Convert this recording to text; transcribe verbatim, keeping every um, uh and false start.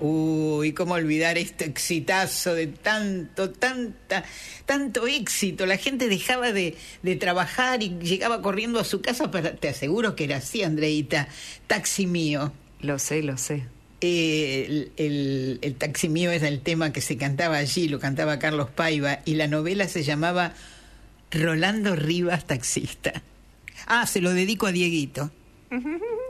Uy, cómo olvidar este exitazo de tanto, tanta, tanto éxito. La gente dejaba de, de trabajar y llegaba corriendo a su casa para, te aseguro que era así, Andreita. Taxi mío. Lo sé, lo sé. Eh, el, el, el Taxi mío es el tema que se cantaba allí, lo cantaba Carlos Paiva, y la novela se llamaba Rolando Rivas, taxista. Ah, se lo dedico a Dieguito.